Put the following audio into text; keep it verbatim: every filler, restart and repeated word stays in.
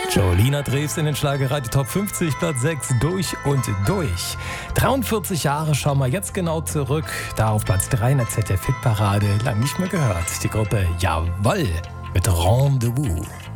Jolina Drews in den Schlagerradio Top fünfzig, Platz sechs, durch und durch. dreiundvierzig Jahre schauen wir jetzt genau zurück. Da auf Platz drei in der Z D F-Hitparade, lang nicht mehr gehört. Die Gruppe Jawoll mit Rendezvous.